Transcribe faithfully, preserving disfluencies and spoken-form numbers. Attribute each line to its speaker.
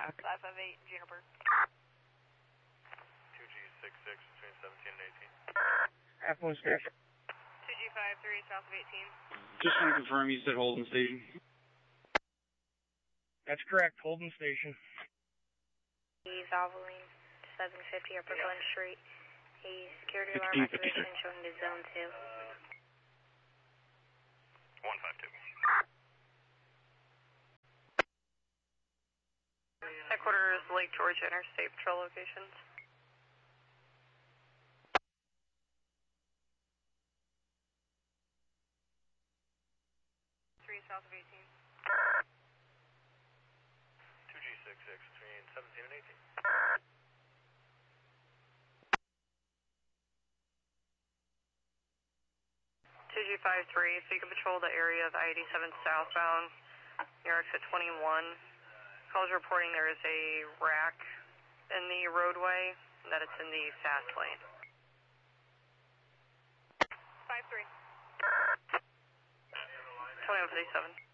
Speaker 1: back.
Speaker 2: five five eight, Juniper.
Speaker 3: two G six six between seventeen and eighteen.
Speaker 4: Half Moon Station.
Speaker 2: two G five three, south of eighteen.
Speaker 1: Just want to confirm you said Holden Station.
Speaker 4: That's correct, Holden Station.
Speaker 5: Valvoline, seven fifty Upper Glen Street. A security alarm activation showing to zone two.
Speaker 3: one five two.
Speaker 2: Headquarters, Lake Georgia Interstate Patrol locations. three south of eighteen.
Speaker 3: two G six six between seventeen and eighteen.
Speaker 2: two G five three, if you could patrol the area of I eighty-seven southbound near exit twenty-one. Calls reporting there is a rack in the roadway and that it's in the fast lane. five three. twenty-one fifty-seven.